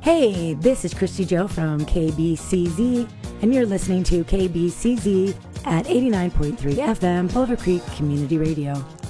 Hey, this is Christy Joe from KBCZ, and you're listening to KBCZ at 89.3 FM, Boulder Creek Community Radio.